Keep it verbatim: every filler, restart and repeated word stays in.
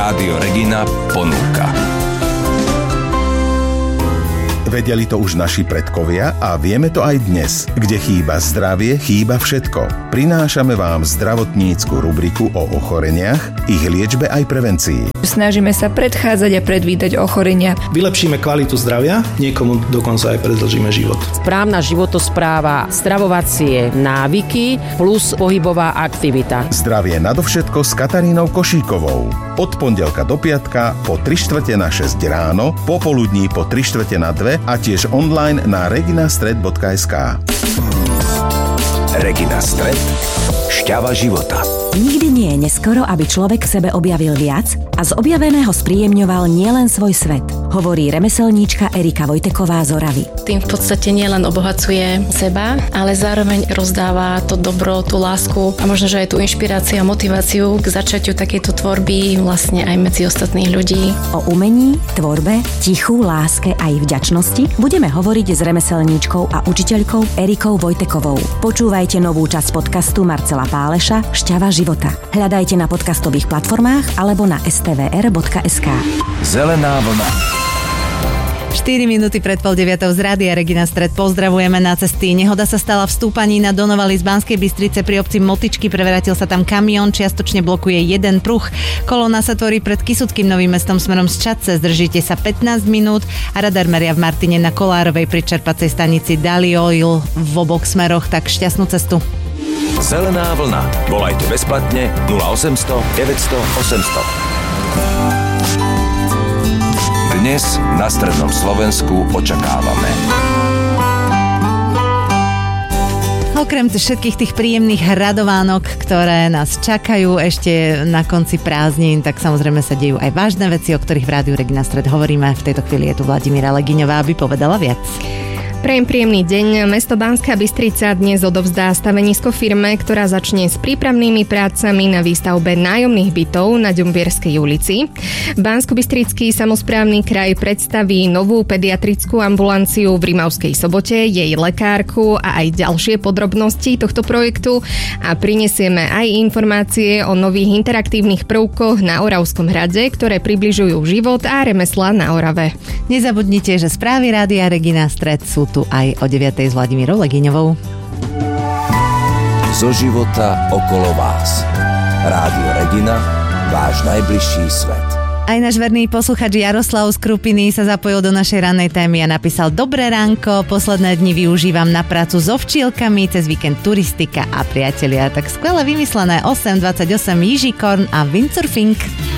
Rádio Regina ponúka. Vedeli to už naši predkovia a vieme to aj dnes. Kde chýba zdravie, chýba všetko. Prinášame vám zdravotnícku rubriku o ochoreniach, ich liečbe aj prevencii. Snažíme sa predchádzať a predvídať ochorenia. Vylepšíme kvalitu zdravia, niekomu dokonca aj predĺžime život. Správna životospráva, stravovacie návyky plus pohybová aktivita. Zdravie nadovšetko s Katarínou Košíkovou. Od pondelka do piatka po tri štvrte na šesť ráno, popoludní po tri štvrte na dve a tiež online na reginastred bodka es ká. Regina Stred, šťava života. Nikdy nie je neskoro, aby človek v sebe objavil viac a z objaveného spríjemňoval nielen svoj svet, hovorí remeselníčka Erika Vojteková z Oravy. Tým v podstate nielen obohacuje seba, ale zároveň rozdáva to dobro, tú lásku a možno, že aj tú inšpiráciu a motiváciu k začaťu takejto tvorby vlastne aj medzi ostatných ľudí. O umení, tvorbe, tichu, láske a ich vďačnosti budeme hovoriť s remeselníčkou a učiteľkou Erikou Vojtekovou. Počúvajte novú časť podcastu Marcela Páleša Šťava života. Hľadajte na podcastových platformách alebo na es té vé er bodka es ká. Zelená vlna. štyri minúty pred pol deviatou z Rádia Regina Stred pozdravujeme na cesty. Nehoda sa stala v stúpaní na Donovali z Banskej Bystrice pri obci Motičky. Prevrátil sa tam kamión, čiastočne blokuje jeden pruh. Kolóna sa tvorí pred Kysuckým Novým Mestom smerom z Čadce. Zdržíte sa pätnásť minút a radar meria v Martine na Kolárovej pri čerpacej stanici Dali Oil v obok smeroch. Tak šťastnú cestu. Zelená vlna. Volajte bezplatne nula osemsto deväťsto osemsto. Dnes na strednom Slovensku očakávame. Okrem všetkých tých príjemných radovánok, ktoré nás čakajú ešte na konci prázdnin, tak samozrejme sa dejú aj vážne veci, o ktorých v Rádiu Regina Stred hovoríme. V tejto chvíli je tu Vladimíra Legiňová, aby povedala viac. Prajem príjemný deň. Mesto Banská Bystrica dnes odovzdá stavenisko firme, ktorá začne s prípravnými prácami na výstavbe nájomných bytov na Ďumbierskej ulici. Banskobystrický samosprávny kraj predstaví novú pediatrickú ambulanciu v Rimavskej Sobote, jej lekárku a aj ďalšie podrobnosti tohto projektu a prinesieme aj informácie o nových interaktívnych prvkoch na Oravskom hrade, ktoré približujú život a remeslá na Orave. Nezabudnite, že správy Rádia Regina Stred sú tu aj o deviatej s Vladimírou Legiňovou. Zo života okolo vás. Rádio Regina, váš najbližší svet. Aj náš verný posluchač Jaroslav z Krupiny sa zapojil do našej rannej témy a napísal: Dobré ránko, posledné dni využívam na prácu so včielkami, cez víkend turistika a priatelia. Tak skvelé vymyslené. osem dvadsaťosem Jižikorn a windsurfing.